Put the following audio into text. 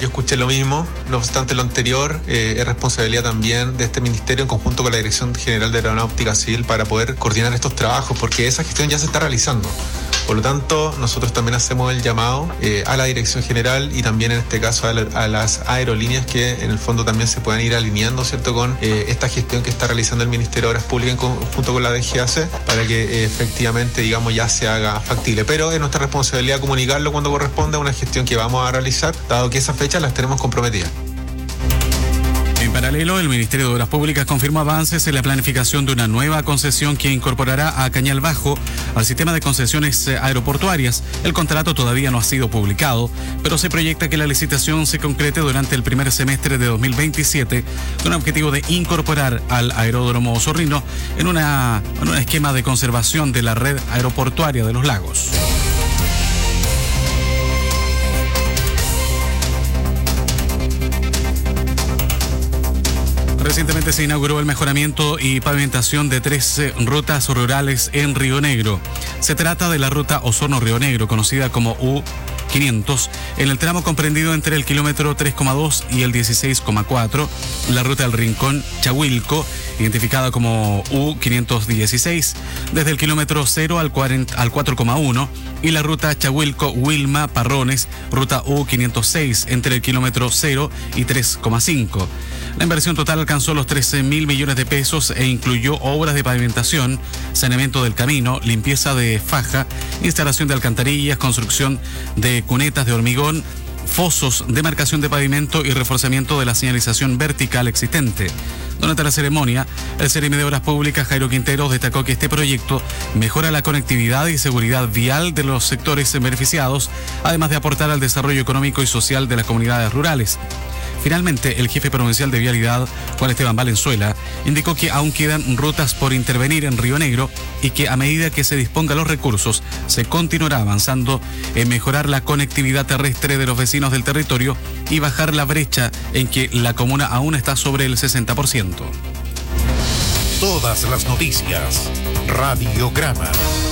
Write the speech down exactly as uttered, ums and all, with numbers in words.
yo escuché lo mismo. No obstante lo anterior, eh, es responsabilidad también de este ministerio en conjunto con la Dirección General de Aeronáutica Civil para poder coordinar estos trabajos, porque esa gestión ya se está realizando. Por lo tanto, nosotros también hacemos el llamado eh, a la Dirección General y también en este caso a, la, a las aerolíneas que en el fondo también se puedan ir alineando, ¿cierto?, con eh, esta gestión que está realizando el Ministerio de Obras Públicas en conjunto con la D G A C para que eh, efectivamente, digamos, ya se haga factible. Pero es nuestra responsabilidad comunicarlo cuando corresponda a una gestión que vamos a realizar, dado que esas fechas las tenemos comprometidas. En paralelo, el Ministerio de Obras Públicas confirmó avances en la planificación de una nueva concesión que incorporará a Cañal Bajo al sistema de concesiones aeroportuarias. El contrato todavía no ha sido publicado, pero se proyecta que la licitación se concrete durante el primer semestre de dos mil veintisiete con el objetivo de incorporar al aeródromo Osornino en, una, en un esquema de conservación de la red aeroportuaria de los lagos. Recientemente se inauguró el mejoramiento y pavimentación de tres rutas rurales en Río Negro. Se trata de la ruta Osorno-Río Negro, conocida como U quinientos, en el tramo comprendido entre el kilómetro tres coma dos y el dieciséis coma cuatro, la ruta del Rincón Chahuilco, identificada como U quinientos dieciséis, desde el kilómetro cero al cuatro coma uno, y la ruta Chahuilco-Wilma-Parrones, ruta U quinientos seis, entre el kilómetro cero y tres coma cinco. La inversión total alcanzó los trece mil millones de pesos e incluyó obras de pavimentación, saneamiento del camino, limpieza de faja, instalación de alcantarillas, construcción de cunetas de hormigón, fosos de marcación de pavimento y reforzamiento de la señalización vertical existente. Durante la ceremonia, el Seremi de Obras Públicas, Jairo Quinteros, destacó que este proyecto mejora la conectividad y seguridad vial de los sectores beneficiados, además de aportar al desarrollo económico y social de las comunidades rurales. Finalmente, el jefe provincial de Vialidad, Juan Esteban Valenzuela, indicó que aún quedan rutas por intervenir en Río Negro y que a medida que se dispongan los recursos, se continuará avanzando en mejorar la conectividad terrestre de los vecinos del territorio y bajar la brecha en que la comuna aún está sobre el sesenta por ciento. Todas las noticias, Radiograma.